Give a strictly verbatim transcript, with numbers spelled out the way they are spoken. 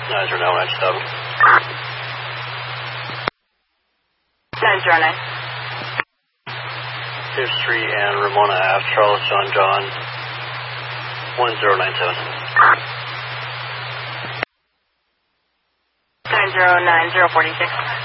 nine zero nine seven. nine zero nine. Pierce three and Ramona Ave, Charles John John, one zero nine seven. nine zero nine zero forty-six.